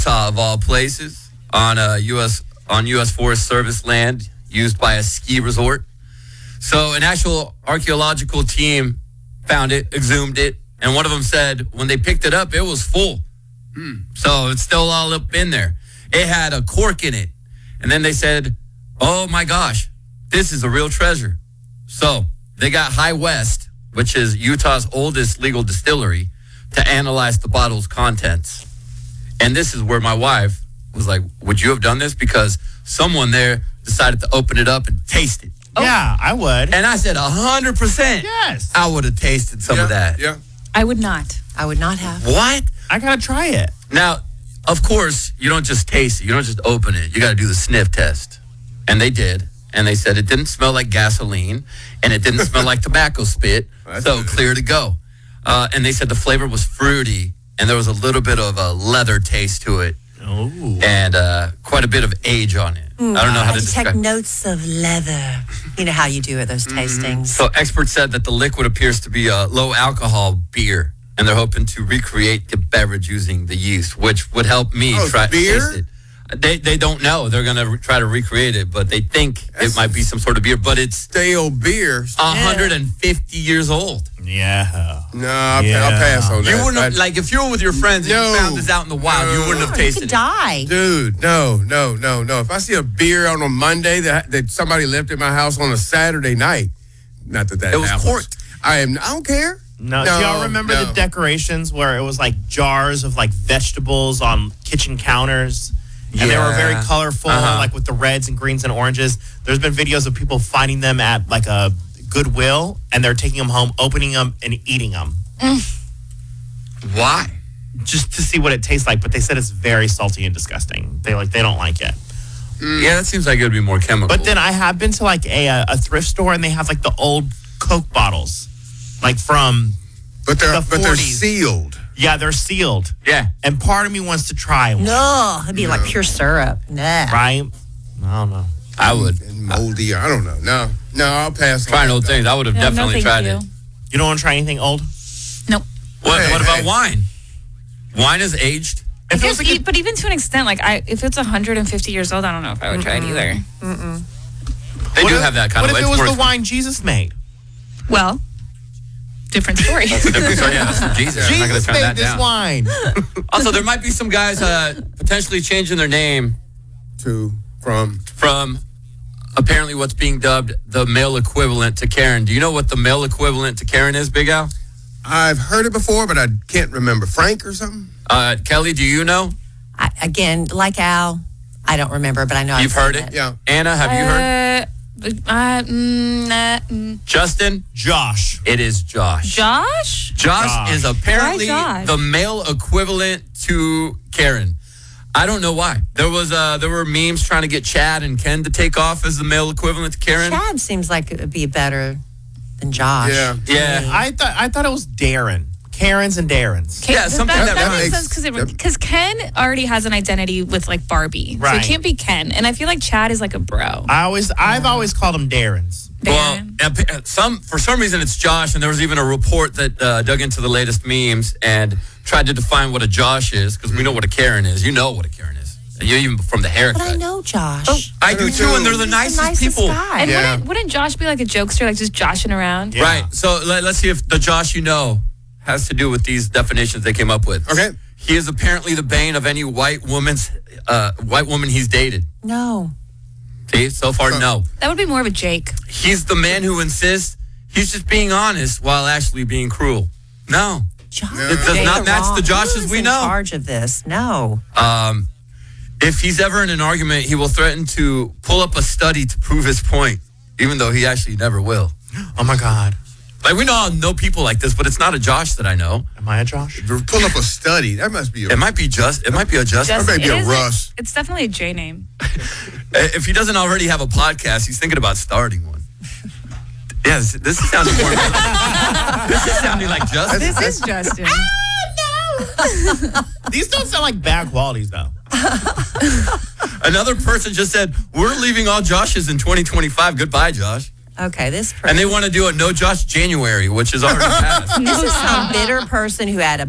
Utah, of all places, on U.S. Forest Service land used by a ski resort. So an actual archaeological team found it, exhumed it, and one of them said when they picked it up, it was full. So it's still all up in there. It had a cork in it. And then they said, oh my gosh, this is a real treasure. So they got High West, which is Utah's oldest legal distillery, to analyze the bottle's contents. And this is where my wife was like, would you have done this? Because someone there decided to open it up and taste it. Oh. Yeah, I would. And I said 100%. Yes. I would have tasted some of that. Yeah. I would not. I would not have. What? I got to try it. Now, of course, you don't just taste it. You don't just open it. You got to do the sniff test. And they did. And they said it didn't smell like gasoline. And it didn't smell like tobacco spit. So clear to go. And they said the flavor was fruity. And there was a little bit of a leather taste to it. Oh. And quite a bit of age on it. I don't know how to describe Take it. notes of leather. You know how you do at those tastings. So experts said that the liquid appears to be a low alcohol beer. And they're hoping to recreate the beverage using the yeast, which would help me try to taste it. They don't know. They're going to try to recreate it, but they think it might be some sort of beer. But it's stale beer. 150 years old. Yeah. No, I'll pass on that. You wouldn't have, like, if you were with your friends and you found this out in the wild, you wouldn't have tasted You could die. Dude, no. If I see a beer on a Monday that somebody left at my house on a Saturday night, not that it was happens. corked. I don't care. No, do y'all remember the decorations where it was like jars of like vegetables on kitchen counters? And they were very colorful, like with the reds and greens and oranges. There's been videos of people finding them at like a Goodwill, and they're taking them home, opening them, and eating them. Why? Just to see what it tastes like. But they said it's very salty and disgusting. They don't like it. Yeah, that seems like it would be more chemical. But then I have been to like a thrift store, and they have like the old Coke bottles, like from but they're the 40s. Sealed. Yeah, they're sealed. Yeah. And part of me wants to try one. No, it'd be like pure syrup. Nah. Right? I don't know. I would. And moldy. I don't know. No, I'll pass. Trying old things. I would have definitely tried it. You don't want to try anything old? Nope. What about wine? Wine is aged. But even to an extent, like if it's 150 years old, I don't know if I would try it either. They do have that kind of. What if it was the wine Jesus made? Well, different story. That's a different story. Yeah, that's from Jesus. I'm not gonna Jesus turn made that this down. wine. Also, there might be some guys potentially changing their name from apparently what's being dubbed the male equivalent to Karen. Do you know what the male equivalent to Karen is, Big Al? I've heard it before, but I can't remember. Frank or something? Kelly, do you know? Again, like Al, I don't remember, but I know You've heard it? Yeah. Anna, have you heard? Justin? Josh. It is Josh. Josh is apparently Why Josh? the male equivalent to Karen. I don't know why. There were memes trying to get Chad and Ken to take off as the male equivalent to Karen. Chad seems like it would be better than Josh. Yeah. I thought it was Darren. Karen's and Darren's. Yeah, something that makes makes sense because Ken already has an identity with like Barbie, so Right. it can't be Ken. And I feel like Chad is like a bro. I've always called him Darren's. Well, for some reason it's Josh, and there was even a report that dug into the latest memes and tried to define what a Josh is, because we know what a Karen is. You know what a Karen is. And you even from the haircut. But I know Josh. I do too, and they're the nicest people. guy. And wouldn't Josh be like a jokester, like just joshing around? Yeah. Right. So let's see if the Josh you know has to do with these definitions they came up with. Okay. He is apparently the bane of any white woman he's dated. No. See, so far, no. That would be more of a Jake. He's the man who insists he's just being honest while actually being cruel. No. Josh. It does not match the Joshes we know. Who's in charge of this? No. If he's ever in an argument, he will threaten to pull up a study to prove his point, even though he actually never will. Oh my God. Like, we know people like this, but it's not a Josh that I know. Am I a Josh? Pull up a study. That must be It might be a Justin. Or maybe It a is Russ. It's definitely a J name. If he doesn't already have a podcast, he's thinking about starting one. Yeah, this is sounding more this is sounding like Justin. This is Justin. These don't sound like bad qualities, though. Another person just said, we're leaving all Joshes in 2025. Goodbye, Josh. Okay, this person. And they want to do a no Josh January, which is already passed. This is some bitter person who had a